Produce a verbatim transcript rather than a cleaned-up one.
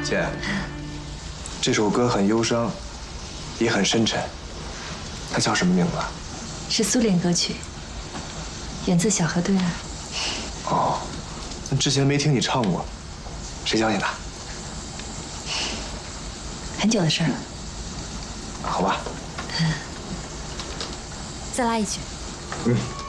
姐，这首歌很忧伤，也很深沉。它叫什么名字？ 是苏联歌曲，源自小河对岸。 哦，那之前没听你唱过，谁教你的？ 很久的事儿了。 好吧。 再拉一句。 嗯。